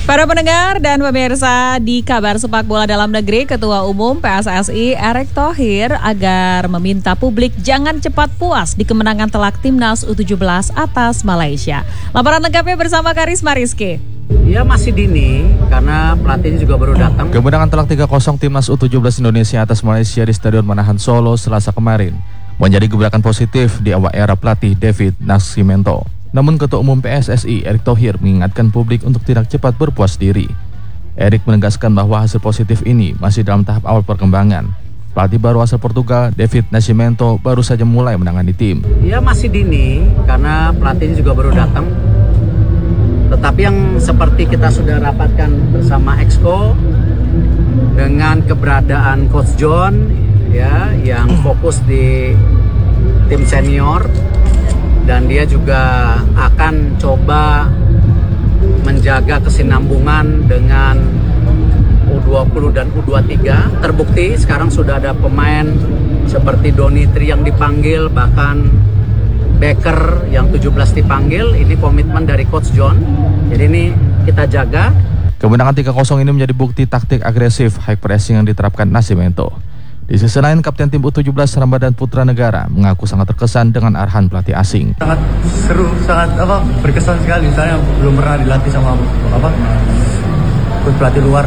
Para pendengar dan pemirsa di Kabar Sepak Bola Dalam Negeri, Ketua Umum PSSI Erick Thohir agar meminta publik jangan cepat puas di kemenangan telak Timnas U17 atas Malaysia. Laporan lengkapnya bersama Karisma Rizky. Ya masih dini karena pelatihnya juga baru datang. Kemenangan telak 3-0 Timnas U17 Indonesia atas Malaysia di Stadion Manahan Solo Selasa kemarin menjadi gebrakan positif di awal era pelatih David Nascimento. Namun Ketua Umum PSSI Erick Thohir mengingatkan publik untuk tidak cepat berpuas diri. Erick menegaskan bahwa hasil positif ini masih dalam tahap awal perkembangan. Pelatih baru asal Portugal David Nascimento baru saja mulai menangani tim. Ya masih dini karena pelatihnya juga baru datang. Tetapi yang seperti kita sudah rapatkan bersama Exco dengan keberadaan Coach John ya yang fokus di tim senior. Dan dia juga akan coba menjaga kesinambungan dengan U20 dan U23. Terbukti sekarang sudah ada pemain seperti Doni Tri yang dipanggil, bahkan Becker yang 17 dipanggil. Ini komitmen dari Coach John. Jadi ini kita jaga. Kemenangan 3-0 ini menjadi bukti taktik agresif high pressing yang diterapkan Nascimento. Di sisi lain, Kapten Tim U17 Ramadan Putra Negara mengaku sangat terkesan dengan arahan pelatih asing. Sangat seru, sangat berkesan sekali. Saya belum pernah dilatih sama pelatih luar.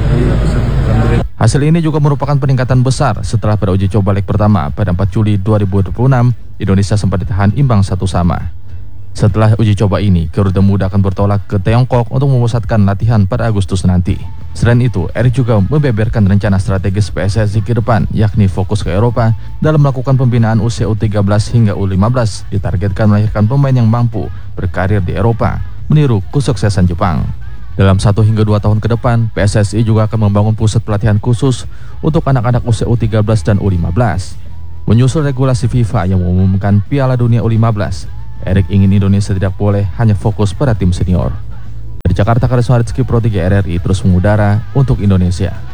Hasil ini juga merupakan peningkatan besar setelah pada uji coba leg pertama pada 4 Juli 2026 Indonesia sempat ditahan imbang 1-1. Setelah uji coba ini, Garuda Muda akan bertolak ke Tiongkok untuk memusatkan latihan pada Agustus nanti. Selain itu, Erick juga membeberkan rencana strategis PSSI ke depan, yakni fokus ke Eropa dalam melakukan pembinaan usia U13 hingga U15, ditargetkan melahirkan pemain yang mampu berkarir di Eropa, meniru kesuksesan Jepang. Dalam 1 hingga 2 tahun ke depan, PSSI juga akan membangun pusat pelatihan khusus untuk anak-anak usia U13 dan U15. Menyusul regulasi FIFA yang mengumumkan Piala Dunia U15, Erick ingin Indonesia tidak boleh hanya fokus pada tim senior. Dari Jakarta, Karisma Rizky Pro 3 RRI terus mengudara untuk Indonesia.